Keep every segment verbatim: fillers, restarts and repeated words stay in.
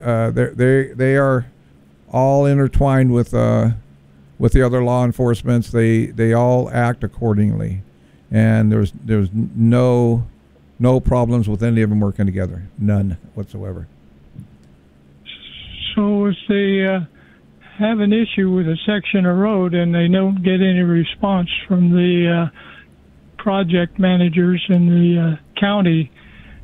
uh, they they they are all intertwined with uh, with the other law enforcements. They they all act accordingly, and there's there's no no problems with any of them working together, none whatsoever. So if they uh, have an issue with a section of road and they don't get any response from the uh, project managers in the uh, county,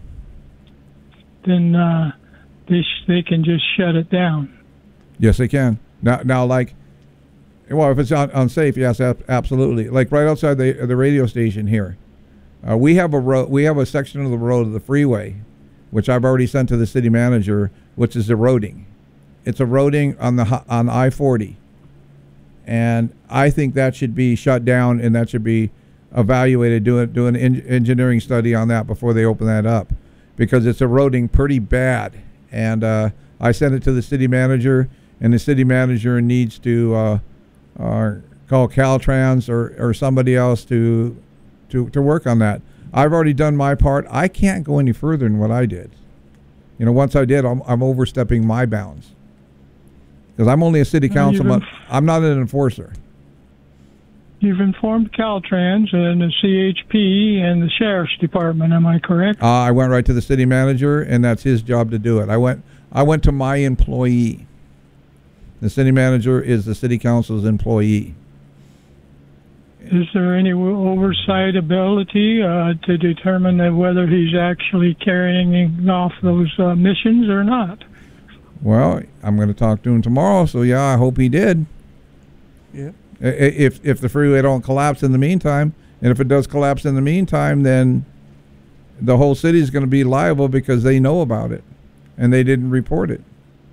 then uh, they sh- they can just shut it down. Yes, they can. Now, now, like, well, if it's un- unsafe, yes, ab- absolutely. Like right outside the the radio station here, uh, we have a road. We have a section of the road of the freeway, which I've already sent to the city manager, which is eroding. It's eroding on the on I forty, and I think that should be shut down, and that should be evaluated. Do do an en- engineering study on that before they open that up, because it's eroding pretty bad. And uh, I sent it to the city manager, and the city manager needs to uh, uh, call Caltrans or, or somebody else to to to work on that. I've already done my part. I can't go any further than what I did. You know, once I did, I'm, I'm overstepping my bounds. Because I'm only a city councilman. I'm not an enforcer. You've informed Caltrans and the C H P and the Sheriff's Department, am I correct? Uh, I went right to the city manager, and that's his job to do it. I went I went to my employee. The city manager is the city council's employee. Is there any oversight ability uh, to determine that whether he's actually carrying off those uh, missions or not? Well, I'm going to talk to him tomorrow, so yeah, I hope he did. Yeah. If if the freeway don't collapse in the meantime, and if it does collapse in the meantime, then the whole city is going to be liable because they know about it, and they didn't report it.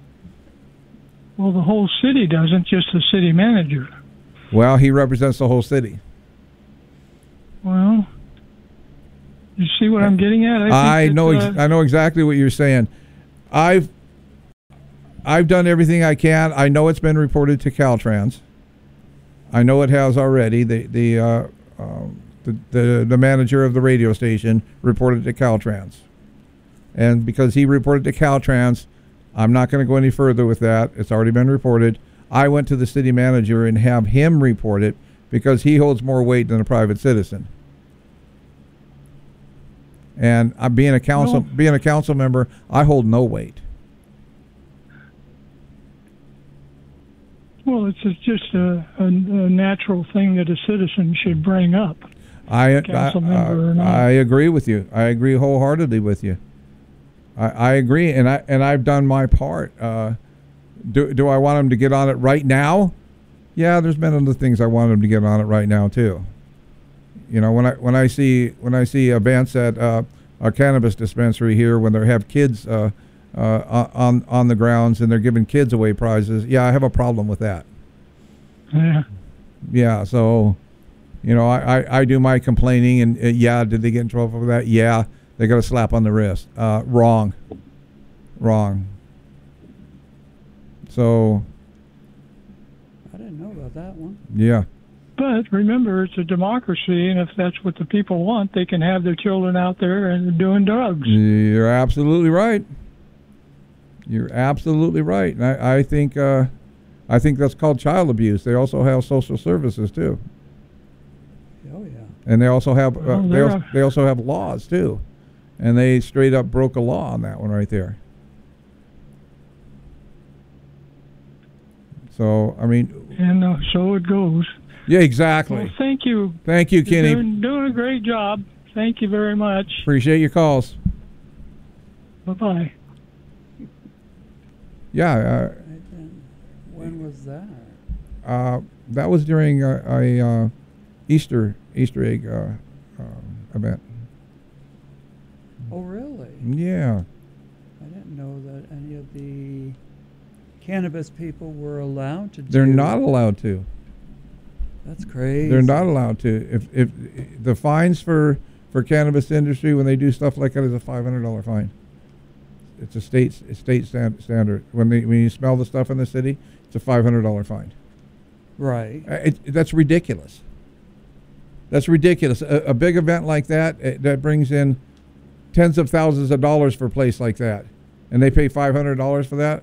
Well, the whole city doesn't, just the city manager. Well, he represents the whole city. Well, you see what I'm getting at? I, I that, know. Ex- uh, I know exactly what you're saying. I've I've done everything I can. I know it's been reported to Caltrans. I know it has already. The the uh, uh, the, the the manager of the radio station reported to Caltrans, and because he reported to Caltrans, I'm not going to go any further with that. It's already been reported. I went to the city manager and have him report it because he holds more weight than a private citizen. And uh, being a council well, being a council member, I hold no weight. Well, it's just a, a, a natural thing that a citizen should bring up. I Council I, member uh, or not. I agree with you. I agree wholeheartedly with you. I, I agree, and I and I've done my part. Uh, do do I want him to get on it right now? Yeah, there's been other things I want him to get on it right now too. You know, when I when I see when I see events at uh, a cannabis dispensary here, when they have kids uh, uh, on on the grounds and they're giving kids away prizes, yeah, I have a problem with that. Yeah. Yeah. So, you know, I, I, I do my complaining, and uh, yeah, did they get in trouble for that? Yeah, they got a slap on the wrist. Uh, wrong. Wrong. So. I didn't know about that one. Yeah. But remember, it's a democracy, and if that's what the people want, they can have their children out there and doing drugs. You're absolutely right. You're absolutely right. And I, I think uh, I think that's called child abuse. They also have social services too. Oh yeah. And they also have uh, Well, they, there also, are- they also have laws too. And they straight up broke a law on that one right there. So, I mean, And uh, so it goes. yeah, exactly. Well, thank you. Thank you, You're Kenny. doing, doing a great job. Thank you very much. Appreciate your calls. Bye-bye. Yeah, Right then. When was that? uh, uh, that was during a, a uh, Easter Easter egg uh, um, event. Oh really? Yeah. I didn't know that any of the cannabis people were allowed to do. They're not allowed to. That's crazy. They're not allowed to. If if the fines for for cannabis industry when they do stuff like that is a five hundred dollar fine. It's a state a state stand, standard. When they when you smell the stuff in the city, it's a five hundred dollar fine. Right. Uh, It, that's ridiculous. That's ridiculous. A, a big event like that uh, that brings in tens of thousands of dollars for a place like that, And they pay five hundred dollars for that?